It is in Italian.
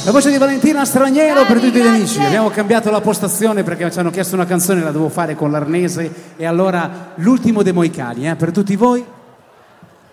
La voce di Valentina Straniero per tutti gli amici. Abbiamo cambiato la postazione perché ci hanno chiesto una canzone, la devo fare con l'Arnese, e allora l'ultimo dei Moicani, per tutti voi.